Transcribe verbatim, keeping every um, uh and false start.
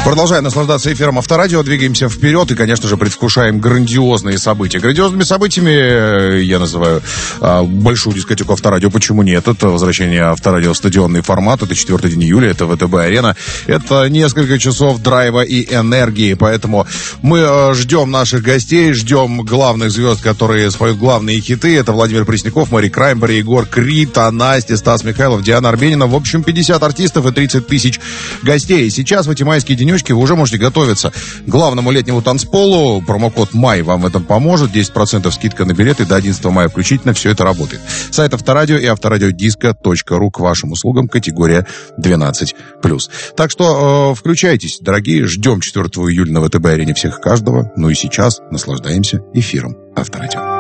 Продолжаем наслаждаться эфиром Авторадио, двигаемся вперед и, конечно же, предвкушаем грандиозные события. Грандиозными событиями я называю а, большую дискотеку Авторадио. Почему нет? Это возвращение Авторадио в стадионный формат. Это четвёртый день июля, это ВТБ-арена. Это несколько часов драйва и энергии. Поэтому мы а, ждем наших гостей, ждем главных звезд, которые споют главные хиты. Это Владимир Пресняков, Мэри Краймбери, Егор Крид, Настя, Стас Михайлов, Диана Арбенина. В общем, пятьдесят артистов и тридцать тысяч гостей. Сейчас в эти майские денечки вы уже можете готовиться к главному летнему танцполу. Промокод МАЙ вам в этом поможет. десять процентов скидка на билеты до одиннадцатого мая включительно. Все это работает. Сайт Авторадио и авторадиодиско точка ру к вашим услугам. Категория двенадцать плюс. Так что э, включайтесь, дорогие. Ждем четвёртого июля на ВТБ-арене всех и каждого. Ну и сейчас наслаждаемся эфиром Авторадио.